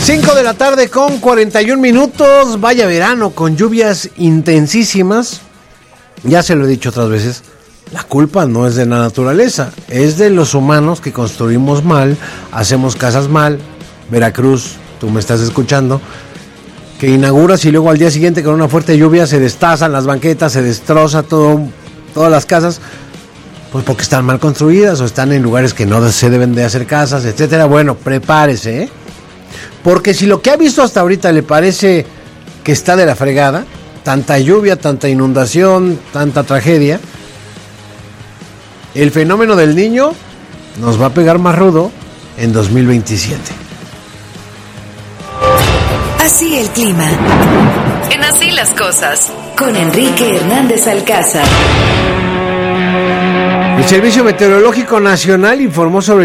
5 de la tarde con 41 minutos. Vaya verano con lluvias intensísimas. Ya se lo he dicho otras veces. La culpa no es de la naturaleza, es de los humanos que construimos mal, hacemos casas mal. Veracruz, tú me estás escuchando, que inauguras y luego al día siguiente con una fuerte lluvia se destazan las banquetas, se destroza todas las casas, pues porque están mal construidas o están en lugares que no se deben de hacer casas, etcétera. Bueno, prepárese, ¿eh? Porque si lo que ha visto hasta ahorita le parece que está de la fregada, tanta lluvia, tanta inundación, tanta tragedia, el fenómeno del Niño nos va a pegar más rudo en 2027. Así el clima. En Así las cosas. Con Enrique Hernández Alcázar. El Servicio Meteorológico Nacional informó sobre